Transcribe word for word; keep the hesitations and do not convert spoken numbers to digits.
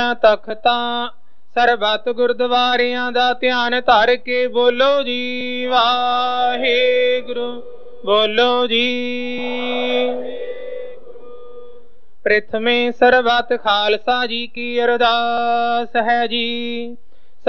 ਤਖਤਾਂ ਸਰਬੱਤ ਗੁਰਦੁਆਰਿਆਂ ਦਾ ਧਿਆਨ ਧਰ ਕੇ ਬੋਲੋ ਜੀ ਵਾਹਿਗੁਰੂ, ਬੋਲੋ ਜੀ। ਪ੍ਰਥਮੇ ਸਰਬੱਤ ਖਾਲਸਾ ਜੀ ਕੀ ਅਰਦਾਸ ਹੈ ਜੀ।